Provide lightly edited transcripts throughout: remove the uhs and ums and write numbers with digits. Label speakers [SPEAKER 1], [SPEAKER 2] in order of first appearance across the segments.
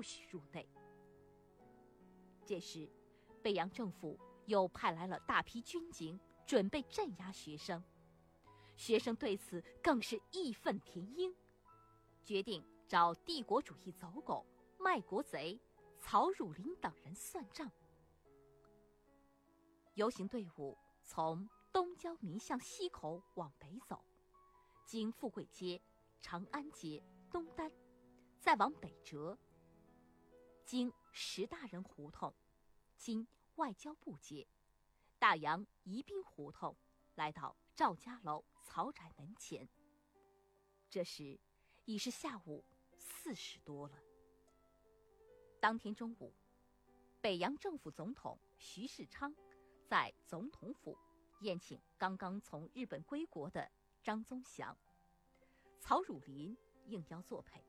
[SPEAKER 1] 不许入内。这时，北洋政府又派来了大批军警，准备镇压学生。学生对此更是义愤填膺，决定找帝国主义走狗、卖国贼曹汝霖等人算账。游行队伍从东交民巷西口往北走，经富贵街、长安街、东单，再往北折，经石大人胡同，经外交部街、大洋宜宾胡同，来到赵家楼曹宅门前。这时已是下午4时多了。当天中午，北洋政府总统徐世昌在总统府宴请刚刚从日本归国的张宗祥，曹汝霖应邀作陪。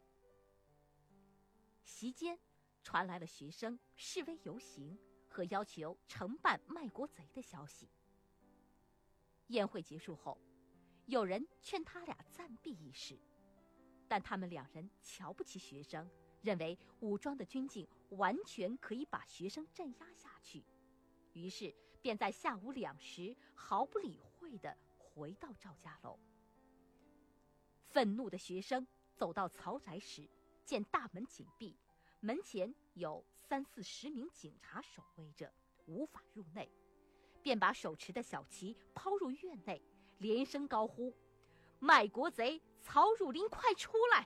[SPEAKER 1] 席间传来了学生示威游行和要求惩办卖国贼的消息。宴会结束后，有人劝他俩暂避一时，但他们两人瞧不起学生，认为武装的军警完全可以把学生镇压下去，于是便在下午2时毫不理会地回到赵家楼。愤怒的学生走到曹宅时，见大门紧闭，门前有30-40名警察守卫着，无法入内，便把手持的小旗抛入院内，连声高呼：“卖国贼曹汝霖，快出来！”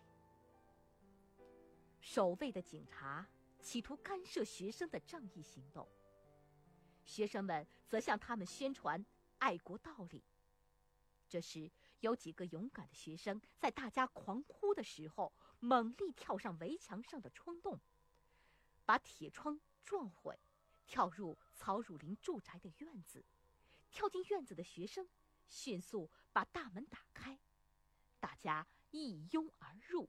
[SPEAKER 1] 守卫的警察企图干涉学生的正义行动，学生们则向他们宣传爱国道理。这时，有几个勇敢的学生在大家狂呼的时候，猛力跳上围墙上的窗洞，把铁窗撞毁，跳入曹汝霖住宅的院子。跳进院子的学生迅速把大门打开，大家一拥而入。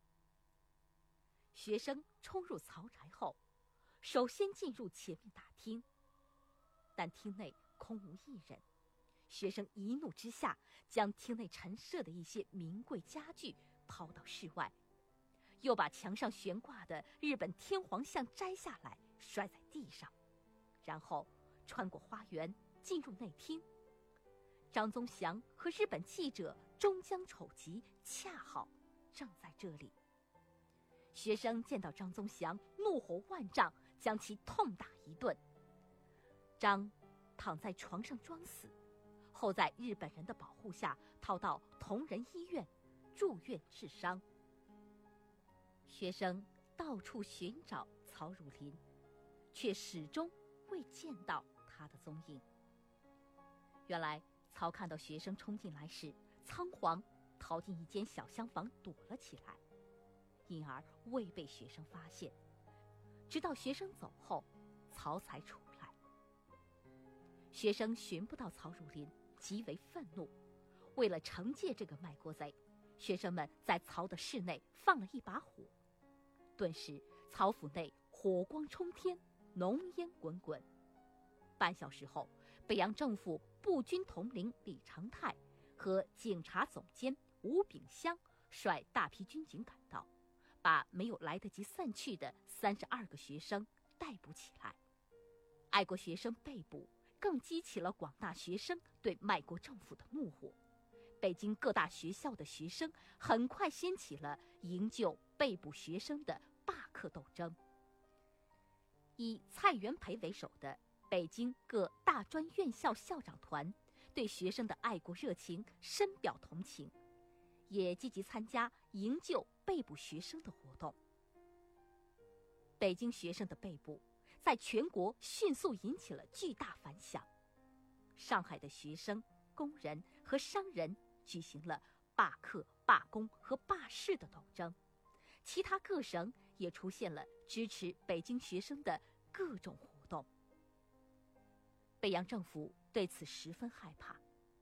[SPEAKER 1] 学生冲入曹宅后，首先进入前面大厅，但厅内空无一人。学生一怒之下，将厅内陈设的一些名贵家具抛到室外，又把墙上悬挂的日本天皇像摘下来摔在地上，然后穿过花园进入内厅。张宗祥和日本记者中江丑吉恰好正在这里。学生见到张宗祥，怒火万丈，将其痛打一顿。张躺在床上装死，后在日本人的保护下逃到同仁医院住院治伤。学生到处寻找曹汝霖，却始终未见到他的踪影。原来曹看到学生冲进来时，仓皇逃进一间小厢房躲了起来，因而未被学生发现。直到学生走后，曹才出来。学生寻不到曹汝霖，极为愤怒。为了惩戒这个卖国贼，学生们在曹的室内放了一把火，顿时曹府内火光冲天，浓烟滚滚。半小时后，北洋政府步军统领李长泰和警察总监吴炳湘率大批军警赶到，把没有来得及散去的32个学生逮捕起来。爱国学生被捕，更激起了广大学生对卖国政府的怒火。北京各大学校的学生很快掀起了营救被捕学生的罢课斗争。以蔡元培为首的北京各大专院校校长团对学生的爱国热情深表同情，也积极参加营救被捕学生的活动。北京学生的被捕在全国迅速引起了巨大反响。上海的学生、工人和商人举行了罢课、罢工和罢市的斗争，其他各省也出现了支持北京学生的各种活动。北洋政府对此十分害怕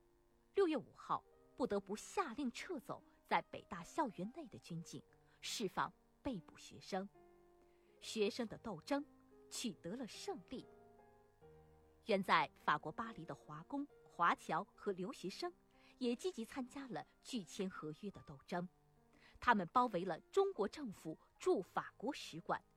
[SPEAKER 1] ，6月5号不得不下令撤走在北大校园内的军警，释放被捕学生。学生的斗争取得了胜利。远在法国巴黎的华工、华侨和留学生也积极参加了拒签合约的斗争。他们包围了中国政府驻法国使馆，